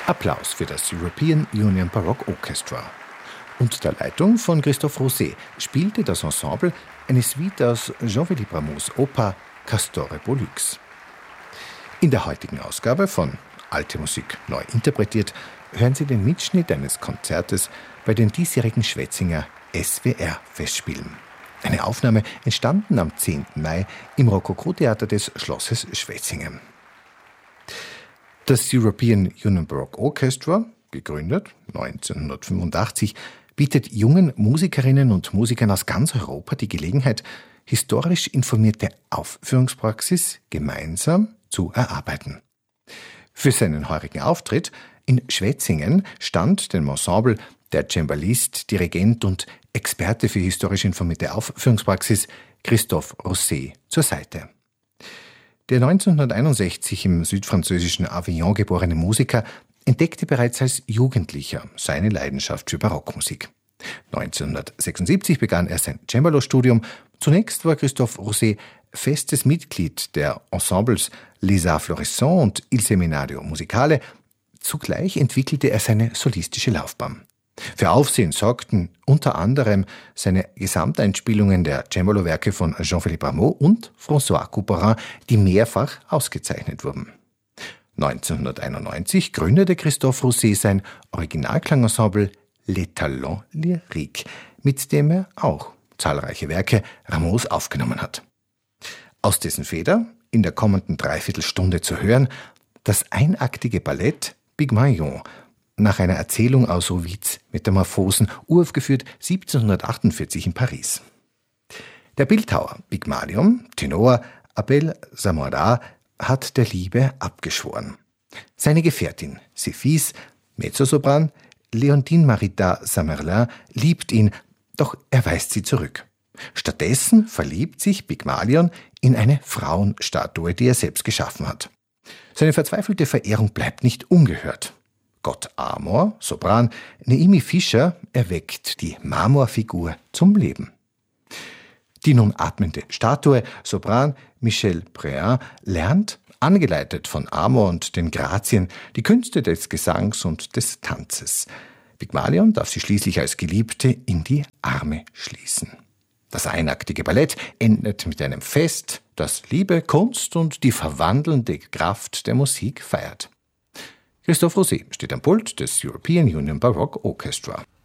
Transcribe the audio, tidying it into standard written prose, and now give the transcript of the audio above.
Applaus für das European Union Baroque Orchestra. Unter der Leitung von Christophe Rousset spielte das Ensemble eine Suite aus Jean-Philippe Rameaus Oper Castore Pollux. In der heutigen Ausgabe von Alte Musik neu interpretiert hören Sie den Mitschnitt eines Konzertes bei den diesjährigen Schwetzinger SWR-Festspielen. Eine Aufnahme entstanden am 10. Mai im Rokoko-Theater des Schlosses Schwetzingen. Das European Union Baroque Orchestra, gegründet 1985, bietet jungen Musikerinnen und Musikern aus ganz Europa die Gelegenheit, historisch informierte Aufführungspraxis gemeinsam zu erarbeiten. Für seinen heurigen Auftritt in Schwetzingen stand dem Ensemble der Cembalist, Dirigent und Experte für historisch informierte Aufführungspraxis Christophe Rousset zur Seite. Der 1961 im südfranzösischen Avignon geborene Musiker entdeckte bereits als Jugendlicher seine Leidenschaft für Barockmusik. 1976 begann er sein Cembalo-Studium. Zunächst war Christophe Rousset festes Mitglied der Ensembles Les Arts Florissants und Il Seminario Musicale. Zugleich entwickelte er seine solistische Laufbahn. Für Aufsehen sorgten unter anderem seine Gesamteinspielungen der Cembalo-Werke von Jean-Philippe Rameau und François Couperin, die mehrfach ausgezeichnet wurden. 1991 gründete Christophe Rousset sein Originalklangensemble Les Talents Lyriques, mit dem er auch zahlreiche Werke Rameaus aufgenommen hat. Aus dessen Feder in der kommenden Dreiviertelstunde zu hören das einaktige Ballett Pygmalion, nach einer Erzählung aus Ovids Metamorphosen, uraufgeführt 1748 in Paris. Der Bildhauer Pygmalion, Tenor Abel Zamora, hat der Liebe abgeschworen. Seine Gefährtin Cephis, Mezzosopran Leontine Marita Saint-Merlin, liebt ihn, doch er weist sie zurück. Stattdessen verliebt sich Pygmalion in eine Frauenstatue, die er selbst geschaffen hat. Seine verzweifelte Verehrung bleibt nicht ungehört. Gott Amor, Sopran Neimi Fischer, erweckt die Marmorfigur zum Leben. Die nun atmende Statue, Sopran Michel Préin, lernt, angeleitet von Amor und den Grazien, die Künste des Gesangs und des Tanzes. Pygmalion darf sie schließlich als Geliebte in die Arme schließen. Das einaktige Ballett endet mit einem Fest, das Liebe, Kunst und die verwandelnde Kraft der Musik feiert. Christophe Rousset steht am Pult des European Union Baroque Orchestra.